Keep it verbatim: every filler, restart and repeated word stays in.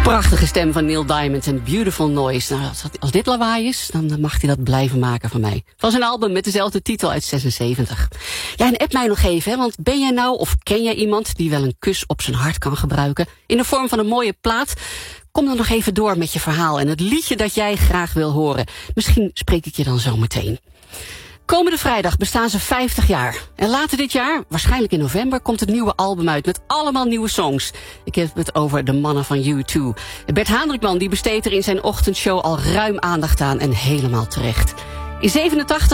Prachtige stem van Neil Diamond en Beautiful Noise. Nou, als, als dit lawaai is, dan mag hij dat blijven maken van mij. Van zijn album met dezelfde titel uit zesenzeventig. Ja, en app mij nog even, hè, want ben jij nou of ken jij iemand die wel een kus op zijn hart kan gebruiken? In de vorm van een mooie plaat? Kom dan nog even door met je verhaal en het liedje dat jij graag wil horen. Misschien spreek ik je dan zo meteen. Komende vrijdag bestaan ze vijftig jaar. En later dit jaar, waarschijnlijk in november, komt het nieuwe album uit met allemaal nieuwe songs. Ik heb het over de mannen van U twee. Bert Haandrikman die besteedt er in zijn ochtendshow al ruim aandacht aan en helemaal terecht. In zevenentachtig